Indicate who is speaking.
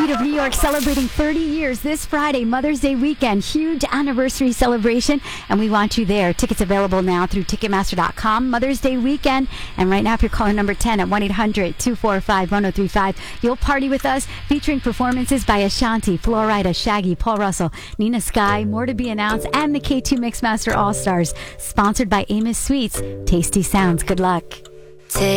Speaker 1: Street of New York celebrating 30 years this Friday, Mother's Day weekend. Huge anniversary celebration, and we want you there. Tickets available now through Ticketmaster.com. Mother's Day weekend. And right now, if you're calling number 10 at 1-800-245-1035, you'll party with us, featuring performances by Ashanti, Florida, Shaggy, Paul Russell, Nina Sky, more to be announced, and the K2 Mixmaster All-Stars. Sponsored by Amos Sweets. Tasty sounds. Good luck.